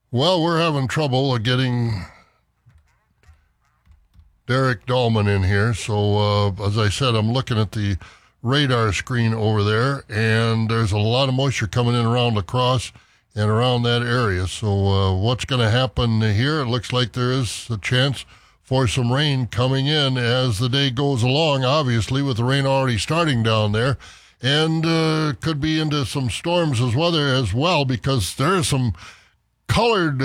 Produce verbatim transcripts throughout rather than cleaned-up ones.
Well, we're having trouble getting Derek Dahlman in here. So, uh, as I said, I'm looking at the radar screen over there, and there's a lot of moisture coming in around La Crosse and around that area. So, uh, what's going to happen here? It looks like there is a chance for some rain coming in as the day goes along, obviously, with the rain already starting down there. And uh, could be into some storms as weather as well, because there is some colored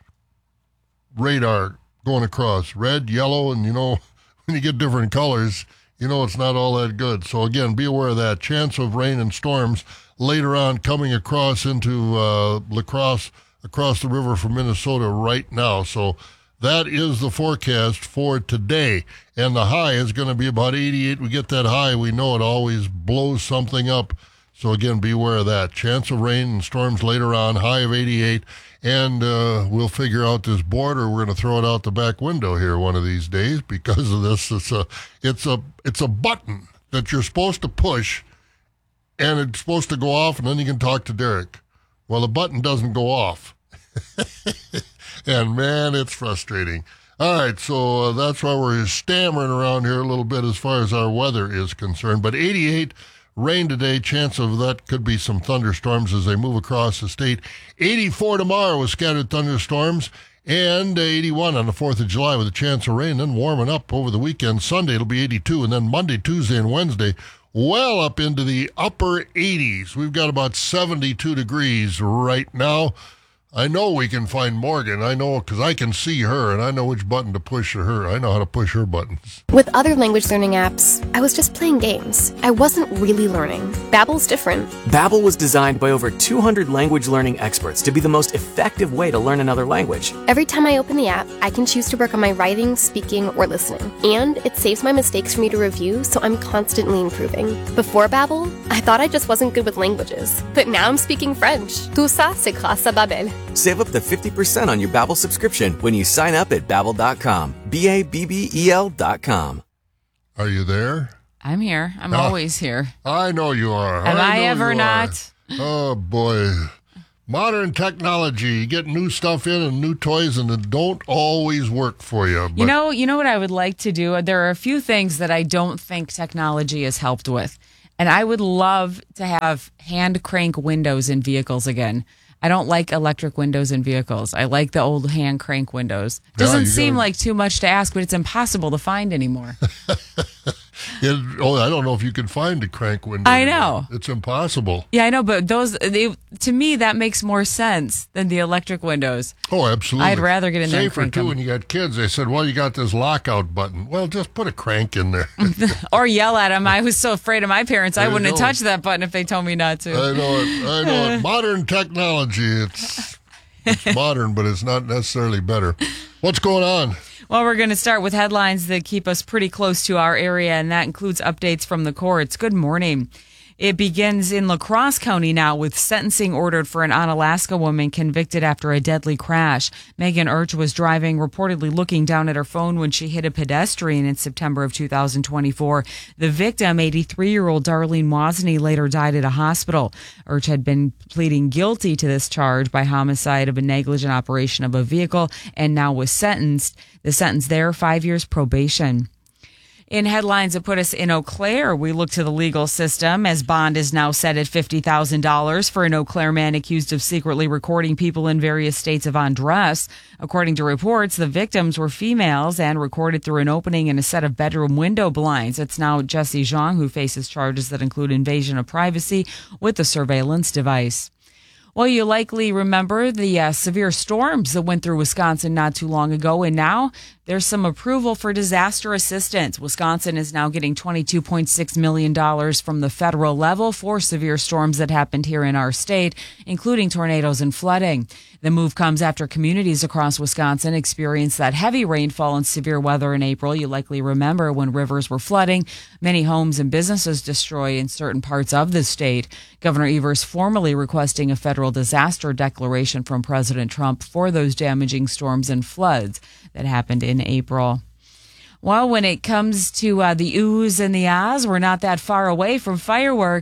radar going across, red, yellow, and, you know, when you get different colors, you know it's not all that good. So, again, be aware of that. Chance of rain and storms later on coming across into uh, La Crosse, across the river from Minnesota right now. So that is the forecast for today. And the high is going to be about eighty-eight. We get that high, we know it always blows something up. So, again, be aware of that. Chance of rain and storms later on, high of eighty-eight. And uh, we'll figure out this board, or we're going to throw it out the back window here one of these days because of this. It's a, it's a, it's a button that you're supposed to push, and it's supposed to go off, and then you can talk to Derek. Well, the button doesn't go off. And, man, it's frustrating. All right, so uh, that's why we're stammering around here a little bit as far as our weather is concerned. But eighty-eight, rain today, chance of that could be some thunderstorms as they move across the state. eighty-four tomorrow with scattered thunderstorms, and eighty-one on the fourth of July with a chance of rain, then warming up over the weekend. Sunday it'll be eighty-two, and then Monday, Tuesday, and Wednesday, well up into the upper eighties. We've got about seventy-two degrees right now. I know we can find Morgan. I know because I can see her, and I know which button to push to her. I know how to push her buttons. With other language learning apps, I was just playing games. I wasn't really learning. Babbel's different. Babbel was designed by over two hundred language learning experts to be the most effective way to learn another language. Every time I open the app, I can choose to work on my writing, speaking, or listening. And it saves my mistakes for me to review, so I'm constantly improving. Before Babbel, I thought I just wasn't good with languages. But now I'm speaking French. Tout ça, c'est grâce à Babbel. Save up to fifty percent on your Babbel subscription when you sign up at Babbel dot com. B A B B E L dot com. Are you there? I'm here. I'm Ah, always here. I know you are. Am I, know ever you not? are. Oh, boy. Modern technology. You get new stuff in and new toys, and it don't always work for you. But You know, you know what I would like to do? There are a few things that I don't think technology has helped with. And I would love to have hand crank windows in vehicles again. I don't like electric windows in vehicles. I like the old hand crank windows. Doesn't you seem gotta- like too much to ask, but it's impossible to find anymore. it, oh, I don't know if you can find a crank window. I know. It's impossible. Yeah, I know, but those they, to me that makes more sense than the electric windows. Oh, absolutely. I'd rather get in there and Safer, crank too, them. when you got kids. They said, well, you got this lockout button. Well, just put a crank in there. Or yell at them. I was so afraid of my parents, I I wouldn't have know. touched that button if they told me not to. I know it. I know it. Modern technology. It's, it's modern, but it's not necessarily better. What's going on? Well, we're going to start with headlines that keep us pretty close to our area, and that includes updates from the courts. Good morning. It begins in La Crosse County now with sentencing ordered for an Onalaska woman convicted after a deadly crash. Megan Urch was driving, reportedly looking down at her phone when she hit a pedestrian in September of two thousand twenty-four. The victim, eighty-three-year-old Darlene Wozni, later died at a hospital. Urch had been pleading guilty to this charge by homicide of a negligent operation of a vehicle and now was sentenced. The sentence there, five years probation. In headlines that put us in Eau Claire, we look to the legal system as bond is now set at fifty thousand dollars for an Eau Claire man accused of secretly recording people in various states of undress. According to reports, the victims were females and recorded through an opening in a set of bedroom window blinds. It's now Jesse Zhang who faces charges that include invasion of privacy with a surveillance device. Well, you likely remember the uh, severe storms that went through Wisconsin not too long ago, and now there's some approval for disaster assistance. Wisconsin is now getting twenty-two point six million dollars from the federal level for severe storms that happened here in our state, including tornadoes and flooding. The move comes after communities across Wisconsin experienced that heavy rainfall and severe weather in April. You likely remember when rivers were flooding, many homes and businesses destroyed in certain parts of the state. Governor Evers formally requesting a federal disaster declaration from President Trump for those damaging storms and floods that happened in April. Well, when it comes to uh, the oohs and the ahs, we're not that far away from fireworks.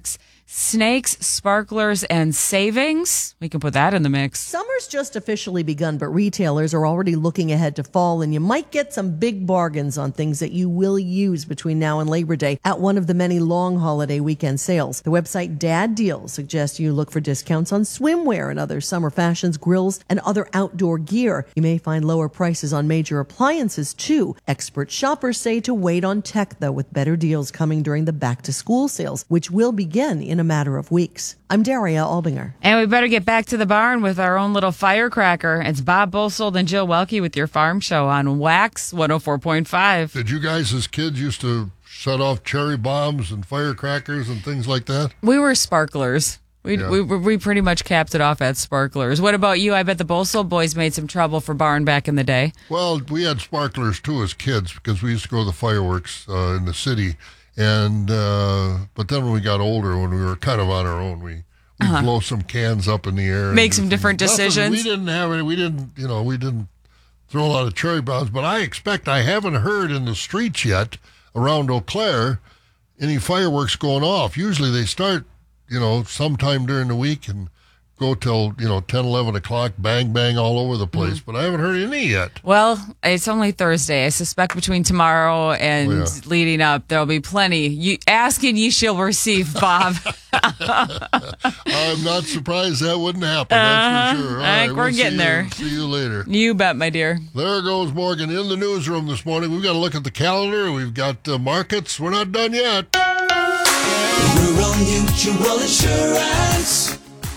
Snakes, sparklers, and savings. We can put that in the mix. Summer's just officially begun, but retailers are already looking ahead to fall, and you might get some big bargains on things that you will use between now and Labor Day at one of the many long holiday weekend sales. The website Dad Deals suggests you look for discounts on swimwear and other summer fashions, grills, and other outdoor gear. You may find lower prices on major appliances, too. Expert shoppers say to wait on tech, though, with better deals coming during the back-to-school sales, which will begin in a matter of weeks. I'm Daria Albinger. And we better get back to the barn with our own little firecracker. It's Bob Bosold and Jill Welke with your farm show on Wax one oh four point five. Did you guys as kids used to set off cherry bombs and firecrackers and things like that? We were sparklers. We, Yeah. we we pretty much capped it off at sparklers. What about you? I bet the Bosold boys made some trouble for barn back in the day. Well, we had sparklers too as kids because we used to go to the fireworks uh, in the city. And uh, but then when we got older, when we were kind of on our own, we we Uh-huh. blow some cans up in the air, and Make do some things. different Nothing- decisions. We didn't have any. We didn't, you know, we didn't throw a lot of cherry bombs. But I expect I haven't heard in the streets yet around Eau Claire any fireworks going off. Usually they start, you know, sometime during the week and go till, you know, ten, eleven o'clock, bang, bang all over the place. Mm-hmm. But I haven't heard any yet. Well, it's only Thursday. I suspect between tomorrow and Oh, yeah. leading up, there'll be plenty. You ask and ye shall receive, Bob. I'm not surprised that wouldn't happen. That's for sure. All I think right, we're we'll getting see there. You, see you later. You bet, my dear. There goes Morgan in the newsroom this morning. We've got to look at the calendar. We've got uh, markets. We're not done yet. Rural Mutual Insurance.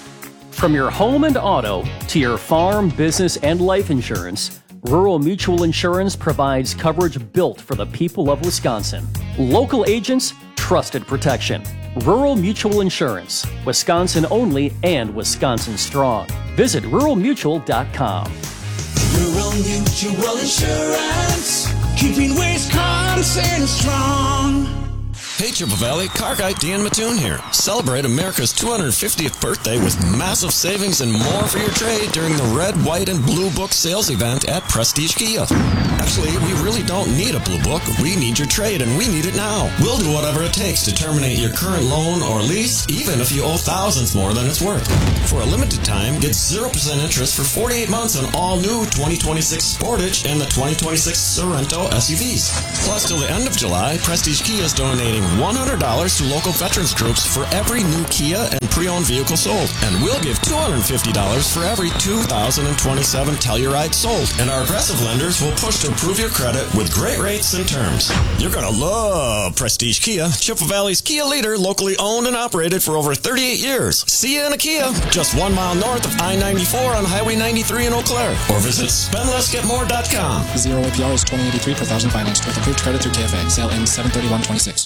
From your home and auto to your farm, business, and life insurance, Rural Mutual Insurance provides coverage built for the people of Wisconsin. Local agents, trusted protection. Rural Mutual Insurance, Wisconsin only and Wisconsin strong. Visit rural mutual dot com. Rural Mutual Insurance. Keeping Wisconsin strong. Hey, Chippewa Valley, Car Guy Dan Mattoon here. Celebrate America's two hundred fiftieth birthday with massive savings and more for your trade during the Red, White, and Blue Book sales event at Prestige Kia. Actually, we really don't need a Blue Book. We need your trade, and we need it now. We'll do whatever it takes to terminate your current loan or lease, even if you owe thousands more than it's worth. For a limited time, get zero percent interest for forty-eight months on all new twenty twenty-six Sportage and the twenty twenty-six Sorento S U Vs. Plus, till the end of July, Prestige Kia is donating one hundred dollars to local veterans groups for every new Kia and pre-owned vehicle sold. And we'll give two hundred fifty dollars for every two thousand twenty-seven Telluride sold. And our aggressive lenders will push to improve your credit with great rates and terms. You're going to love Prestige Kia, Chippewa Valley's Kia leader, locally owned and operated for over thirty-eight years. See you in a Kia, just one mile north of I ninety-four on Highway ninety-three in Eau Claire. Or visit spend less get more dot com. Zero A P R is twenty eighty-three per thousand financed with approved credit through K F A. Sale ends seven thirty-one twenty-six.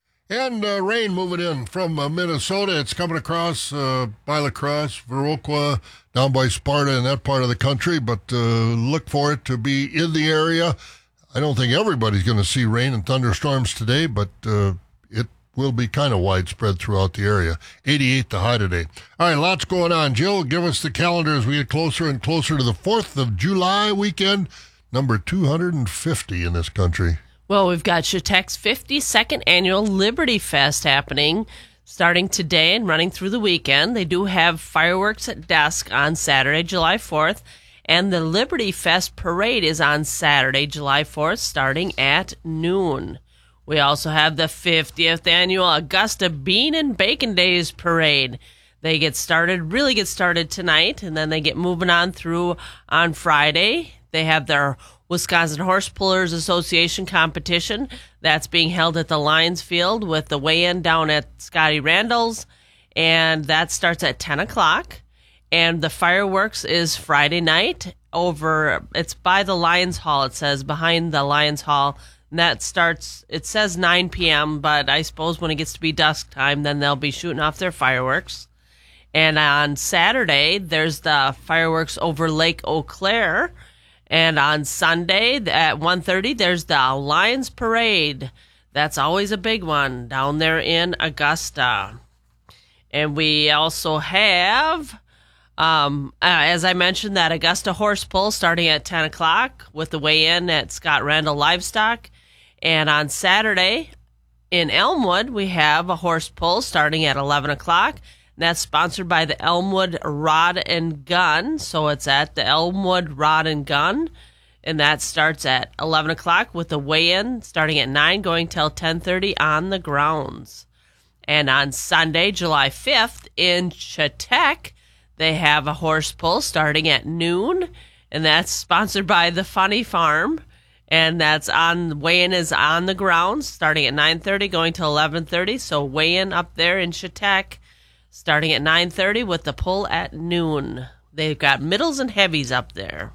And uh, rain moving in from uh, Minnesota. It's coming across uh, by La Crosse, Viroqua, down by Sparta and that part of the country. But uh, look for it to be in the area. I don't think everybody's going to see rain and thunderstorms today, but uh, it will be kind of widespread throughout the area. eighty-eight the high today. All right, lots going on. Jill, give us the calendar as we get closer and closer to the fourth of July weekend, number two hundred fifty in this country. Well, we've got Chautauqua's fifty-second annual Liberty Fest happening starting today and running through the weekend. They do have fireworks at dusk on Saturday, July fourth, and the Liberty Fest parade is on Saturday, July fourth, starting at noon. We also have the fiftieth annual Augusta Bean and Bacon Days parade. They get started, really get started tonight, and then they get moving on through on Friday. They have their Wisconsin Horse Pullers Association competition. That's being held at the Lions Field with the weigh-in down at Scotty Randall's, and that starts at ten o'clock. And the fireworks is Friday night over, it's by the Lions Hall, it says, behind the Lions Hall. And that starts, it says nine p.m., but I suppose when it gets to be dusk time, then they'll be shooting off their fireworks. And on Saturday, there's the fireworks over Lake Eau Claire. And on Sunday at one thirty, there's the Lions Parade. That's always a big one down there in Augusta. And we also have, um, uh, as I mentioned, that Augusta Horse Pull starting at ten o'clock with the weigh-in at Scott Randall Livestock. And on Saturday, in Elmwood, we have a horse pull starting at eleven o'clock. And that's sponsored by the Elmwood Rod and Gun. So it's at the Elmwood Rod and Gun. And that starts at eleven o'clock with the weigh-in starting at nine, going till ten thirty on the grounds. And on Sunday, July fifth, in Chautauqua, they have a horse pull starting at noon. And that's sponsored by the Funny Farm. And that's on, weigh-in is on the grounds starting at nine thirty, going till eleven thirty. So weigh-in up there in Chautauqua starting at nine thirty with the pull at noon. They've got middles and heavies up there.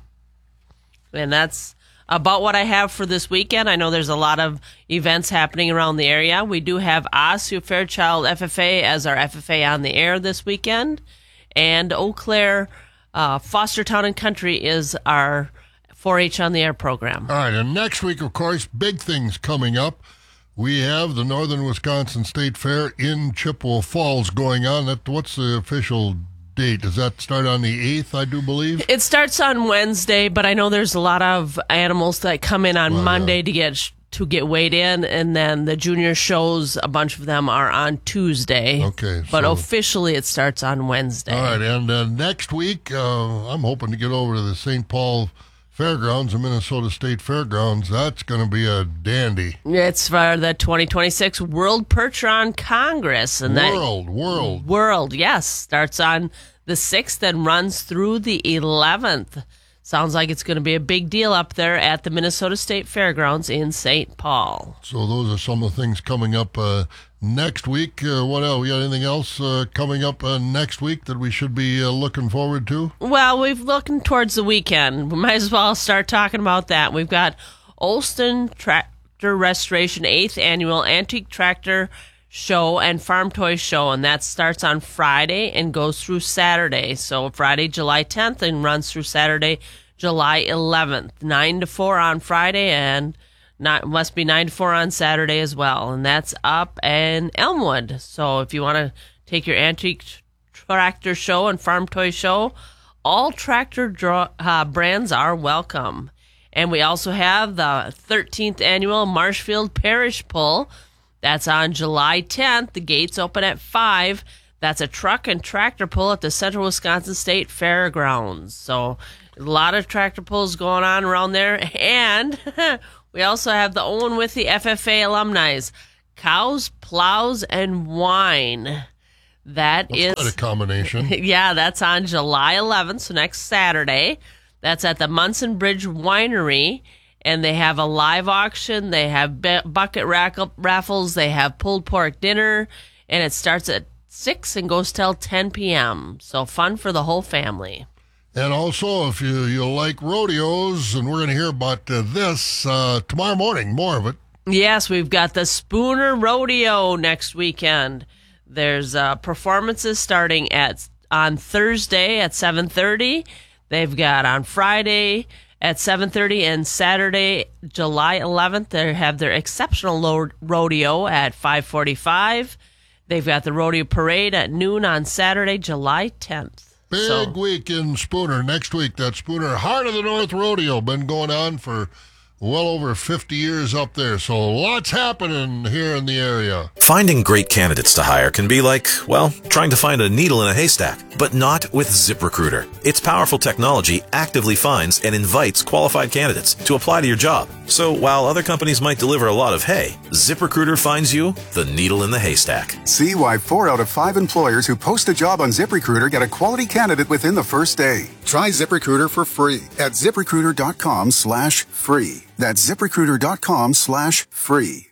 And that's about what I have for this weekend. I know there's a lot of events happening around the area. We do have Osseo Fairchild F F A as our F F A on the air this weekend. And Eau Claire uh, Fostertown and Country is our four H on the air program. All right, and next week, of course, big things coming up. We have the Northern Wisconsin State Fair in Chippewa Falls going on. That, what's the official date? Does that start on the eighth, I do believe? It starts on Wednesday, but I know there's a lot of animals that come in on well, Monday yeah. to get to get weighed in, and then the junior shows, a bunch of them are on Tuesday. Okay. But so, officially it starts on Wednesday. All right, and uh, next week, uh, I'm hoping to get over to the Saint Paul Fairgrounds, the Minnesota State Fairgrounds. That's going to be a dandy. It's for the twenty twenty-six World Percheron Congress. And world, that, world. World, yes. Starts on the sixth and runs through the eleventh. Sounds like it's going to be a big deal up there at the Minnesota State Fairgrounds in Saint Paul. So those are some of the things coming up uh, next week. Uh, what else? We got anything else uh, coming up uh, next week that we should be uh, looking forward to? Well, we're looking towards the weekend. We might as well start talking about that. We've got Olson Tractor Restoration eighth Annual Antique Tractor Show and Farm Toy Show, and that starts on Friday and goes through Saturday. So Friday, July tenth, and runs through Saturday, July eleventh. nine to four on Friday, and not must be nine to four on Saturday as well. And that's up in Elmwood. So if you want to take your antique tractor show and farm toy show, all tractor draw, uh, brands are welcome. And we also have the thirteenth Annual Marshfield Parish Pull. That's on July tenth. The gates open at five. That's a truck and tractor pull at the Central Wisconsin State Fairgrounds. So a lot of tractor pulls going on around there. And we also have the Owen Withee F F A alumni, Cows, Plows, and Wine. That that's is quite a combination. Yeah, that's on July eleventh, so next Saturday. That's at the Munson Bridge Winery. And they have a live auction, they have bucket raffles, they have pulled pork dinner, and it starts at six and goes till ten p.m. So fun for the whole family. And also, if you, you like rodeos, and we're going to hear about uh, this uh, tomorrow morning, more of it. Yes, we've got the Spooner Rodeo next weekend. There's uh, performances starting at on Thursday at seven thirty. They've got on Friday at seven thirty, and Saturday, July eleventh, they have their exceptional rodeo at five forty-five. They've got the rodeo parade at noon on Saturday, July tenth. Big so, week in Spooner next week. That Spooner Heart of the North Rodeo been going on for well over fifty years up there. So lots happening here in the area. Finding great candidates to hire can be like, well, trying to find a needle in a haystack, but not with ZipRecruiter. Its powerful technology actively finds and invites qualified candidates to apply to your job. So while other companies might deliver a lot of hay, ZipRecruiter finds you the needle in the haystack. See why four out of five employers who post a job on ZipRecruiter get a quality candidate within the first day. Try ZipRecruiter for free at ZipRecruiter.com slash free. That's ZipRecruiter.com slash free.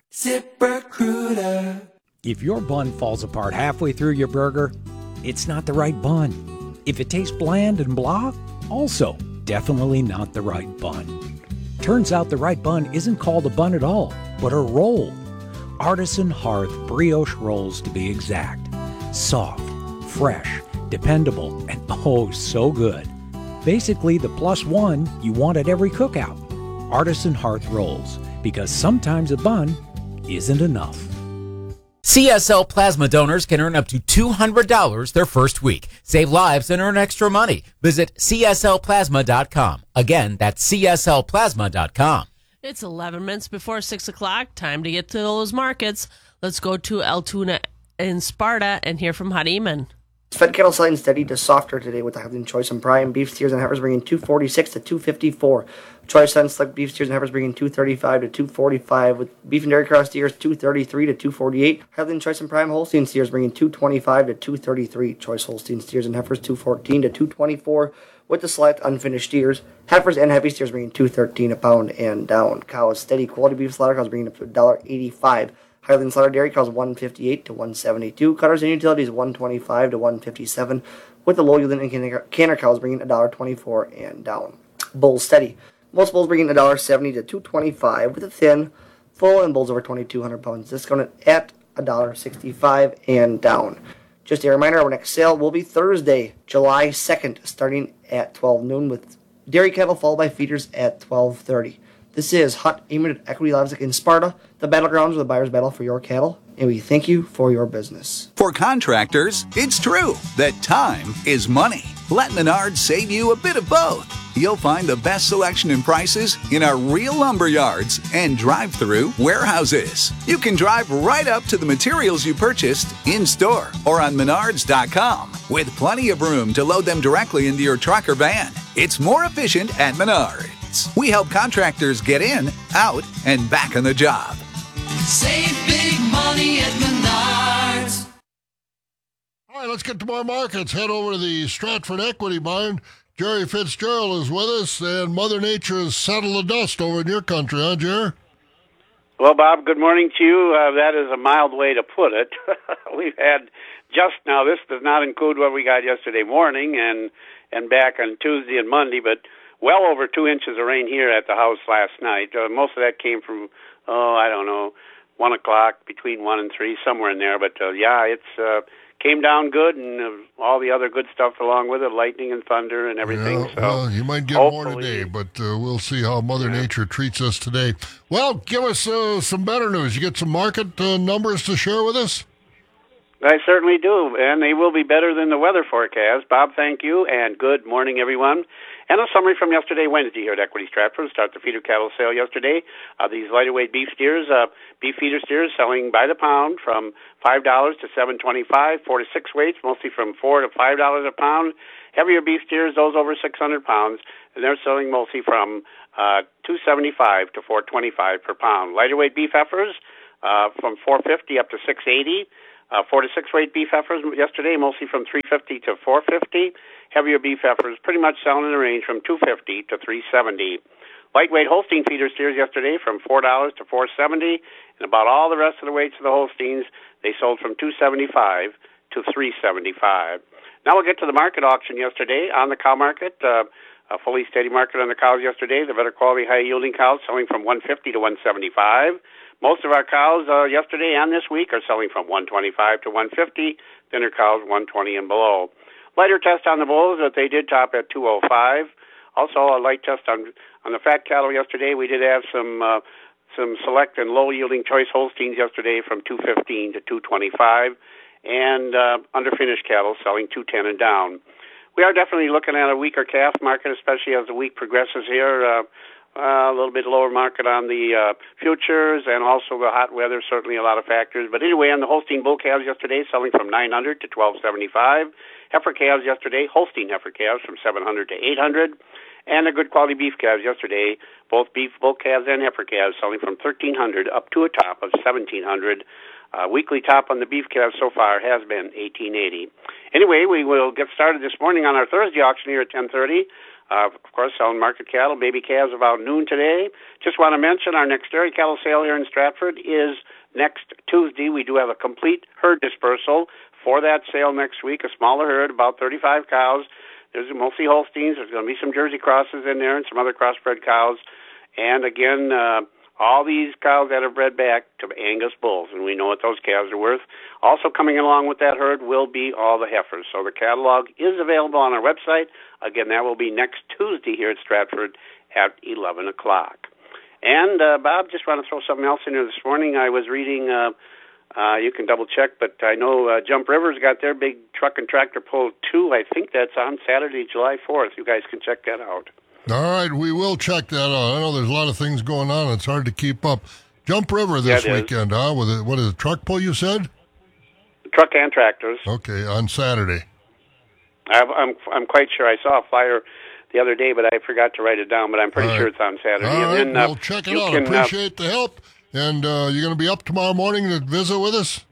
ZipRecruiter. If your bun falls apart halfway through your burger, it's not the right bun. If it tastes bland and blah, also definitely not the right bun. Turns out the right bun isn't called a bun at all, but a roll. Artisan Hearth brioche rolls to be exact. Soft, fresh, dependable, and oh so good. Basically the plus one you want at every cookout. Artisan Hearth rolls, because sometimes a bun isn't enough. C S L Plasma donors can earn up to two hundred dollars their first week. Save lives and earn extra money. Visit C S L plasma dot com. Again, that's C S L plasma dot com. It's eleven minutes before six o'clock. Time to get to those markets. Let's go to Altoona in Sparta and hear from Hadiman. Fed cattle selling steady to softer today with the Heartland Choice and Prime. Beef steers and heifers bringing two forty-six to two fifty-four. Choice and select beef steers and heifers bringing two thirty-five to two forty-five. With beef and dairy cross steers two thirty-three to two forty-eight. Heartland Choice and Prime Holstein steers bringing two twenty-five to two thirty-three. Choice Holstein steers and heifers two fourteen to two twenty-four. With the select unfinished steers, heifers and heavy steers bringing two thirteen a pound and down. Cows steady quality beef slaughter cows bringing up to one dollar eighty-five. Highland Slaughter Dairy cows one fifty-eight to one seventy-two. Cutters and utilities one twenty-five to one fifty-seven. With the low yielding and canner cows bringing one dollar twenty-four and down. Bulls steady. Most bulls bringing one dollar seventy to two twenty-five. With the thin, full, and bulls over twenty-two hundred pounds discounted at one dollar sixty-five and down. Just a reminder, our next sale will be Thursday, July second, starting at twelve noon, with dairy cattle followed by feeders at twelve thirty. This is Hunt Eamon at Equity Livestock in Sparta, the battlegrounds of the buyer's battle for your cattle, and we thank you for your business. For contractors, it's true that time is money. Let Menards save you a bit of both. You'll find the best selection and prices in our real lumber yards and drive-through warehouses. You can drive right up to the materials you purchased in-store or on menards dot com, with plenty of room to load them directly into your truck or van. It's more efficient at Menards. We help contractors get in, out, and back on the job. Save big money at Menards. All right, let's get to more markets. Head over to the Stratford Equity Barn. Jerry Fitzgerald is with us, and Mother Nature has settled the dust over in your country, huh, Jerry? Well, Bob, good morning to you. Uh, that is a mild way to put it. We've had just now, this does not include what we got yesterday morning and, and back on Tuesday and Monday, but well over two inches of rain here at the house last night. Uh, most of that came from, oh, I don't know, one o'clock, between one and three, somewhere in there. But, uh, yeah, it's uh, came down good, and uh, all the other good stuff along with it, lightning and thunder and everything. Yeah, so well, you might get more today, but uh, we'll see how Mother yeah. Nature treats us today. Well, give us uh, some better news. You get some market uh, numbers to share with us? I certainly do, and they will be better than the weather forecast. Bob, thank you, and good morning, everyone. And a summary from yesterday, Wednesday, here at Equity Stratford. Start the feeder cattle sale yesterday. Uh, these lighter weight beef steers, uh, beef feeder steers selling by the pound from five dollars to seven twenty-five. Four to six weights, mostly from four to five dollars a pound. Heavier beef steers, those over six hundred pounds, and they're selling mostly from uh, two seventy-five to four twenty-five per pound. Lighter weight beef heifers uh, from four fifty up to six eighty. Uh, four to six weight beef heifers yesterday, mostly from three fifty to four fifty. Heavier beef heifers pretty much selling in the range from two fifty to three seventy. Lightweight Holstein feeder steers yesterday from four dollars to four seventy, and about all the rest of the weights of the Holsteins, they sold from two seventy-five to three seventy-five. Now we'll get to the market auction yesterday on the cow market. Uh, a fully steady market on the cows yesterday. The better quality, high-yielding cows selling from one fifty to one seventy-five. Most of our cows uh, yesterday and this week are selling from one twenty-five to one fifty. Thinner cows one twenty and below. Lighter test on the bulls, that they did top at two oh five. Also a light test on on the fat cattle yesterday. We did have some uh, some select and low yielding choice Holsteins yesterday from two fifteen to two twenty-five, and uh, underfinished cattle selling two ten and down. We are definitely looking at a weaker calf market, especially as the week progresses here. Uh, Uh, a little bit lower market on the uh, futures, and also the hot weather, certainly a lot of factors. But anyway, on the Holstein bull calves yesterday, selling from nine hundred to twelve seventy-five. Heifer calves yesterday, Holstein heifer calves from seven hundred to eight hundred. And the good quality beef calves yesterday, both beef bull calves and heifer calves, selling from thirteen hundred up to a top of seventeen hundred. Uh, weekly top on the beef calves so far has been eighteen eighty. Anyway, we will get started this morning on our Thursday auction here at ten thirty. Uh, of course, selling market cattle, baby calves about noon today. Just want to mention our next dairy cattle sale here in Stratford is next Tuesday. We do have a complete herd dispersal for that sale next week, a smaller herd, about thirty-five cows. There's mostly Holsteins. There's going to be some Jersey crosses in there and some other crossbred cows. And again, uh, all these cows that are bred back to Angus bulls, and we know what those calves are worth. Also coming along with that herd will be all the heifers. So the catalog is available on our website. Again, that will be next Tuesday here at Stratford at eleven o'clock. And, uh, Bob, just want to throw something else in here this morning. I was reading, uh, uh, you can double-check, but I know uh, Jump Rivers got their big truck and tractor pull, too. I think that's on Saturday, July fourth. You guys can check that out. All right, we will check that out. I know there's a lot of things going on. It's hard to keep up. Jump River this Yeah, it is. weekend, huh? With a, what is it, truck pull, you said? Truck and tractors. Okay, on Saturday. I'm, I'm I'm quite sure I saw a flyer the other day, but I forgot to write it down. But I'm pretty All sure right. it's on Saturday. All right, and then, uh, well, check it you out. can, uh, Appreciate the help. And uh, you're going to be up tomorrow morning to visit with us?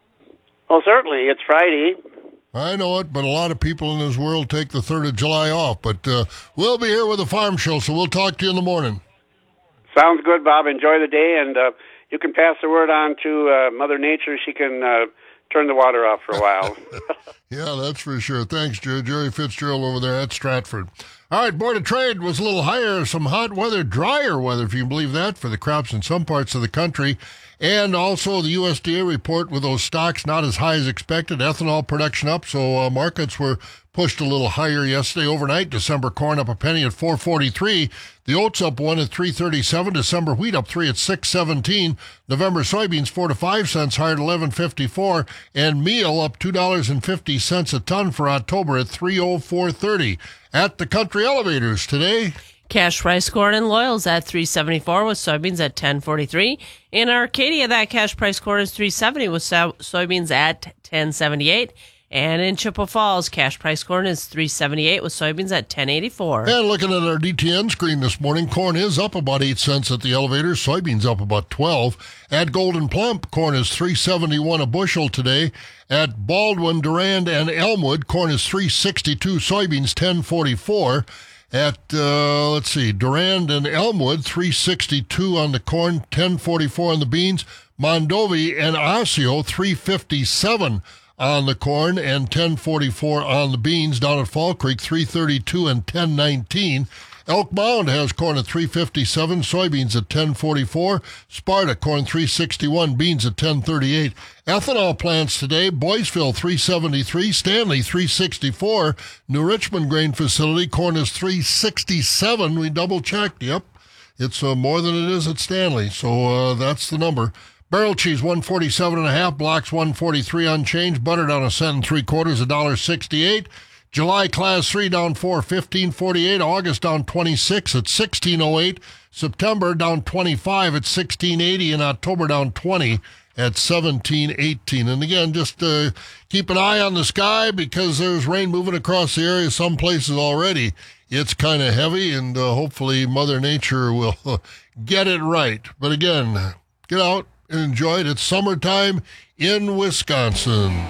Well, certainly. It's Friday. I know it, but a lot of people in this world take the third of July off. But uh, we'll be here with the farm show, so we'll talk to you in the morning. Sounds good, Bob. Enjoy the day, and uh, you can pass the word on to uh, Mother Nature. She can uh, turn the water off for a while. Yeah, that's for sure. Thanks, Jerry. Jerry Fitzgerald over there at Stratford. All right, Board of Trade was a little higher. Some hot weather, drier weather, if you can believe that, for the crops in some parts of the country. And also the U S D A report with those stocks not as high as expected. Ethanol production up, so uh, markets were pushed a little higher yesterday overnight. December corn up a penny at four forty-three. The oats up one at three thirty-seven. December wheat up three at six seventeen. November soybeans four to five cents higher at eleven fifty-four. And meal up two dollars and fifty cents a ton for October at three oh four thirty. At the country elevators today. Cash price corn in Loyal's at three seventy-four with soybeans at ten forty-three. In Arcadia, that cash price corn is three seventy with so- soybeans at ten seventy-eight. And in Chippewa Falls, cash price corn is three seventy-eight with soybeans at ten eighty-four. And looking at our D T N screen this morning, corn is up about eight cents at the elevator. Soybeans up about twelve. At Golden Plump, corn is three sixty-one a bushel today. At Baldwin, Durand, and Elmwood, corn is three sixty-two. Soybeans ten forty-four. At, uh, let's see, Durand and Elmwood, three sixty-two on the corn, ten forty-four on the beans. Mondovi and Osseo, three fifty-seven on the corn and ten forty-four on the beans. Down at Fall Creek, three thirty-two and ten nineteen. Elk Mound has corn at three fifty-seven, soybeans at ten forty-four. Sparta, corn three sixty-one, beans at ten thirty-eight. Ethanol plants today, Boyceville three seventy-three, Stanley three sixty-four. New Richmond Grain Facility, corn is three sixty-seven. We double-checked, yep. It's uh, more than it is at Stanley, so uh, that's the number. Barrel cheese, one forty-seven and a half. Blocks, one forty-three unchanged. Butter down a cent and three quarters, one dollar sixty-eight. July class three down four, fifteen forty-eight. August down twenty-six at sixteen oh eight. September down twenty-five at sixteen eighty. And October down twenty at seventeen eighteen. And again, just uh, keep an eye on the sky because there's rain moving across the area some places already. It's kind of heavy, and uh, hopefully Mother Nature will get it right. But again, get out and enjoy it. It's summertime in Wisconsin.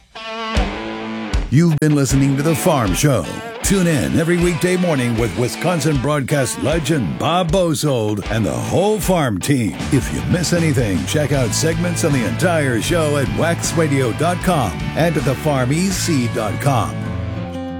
You've been listening to The Farm Show. Tune in every weekday morning with Wisconsin broadcast legend Bob Bosold and the whole farm team. If you miss anything, check out segments on the entire show at wax radio dot com and at the farm e c dot com.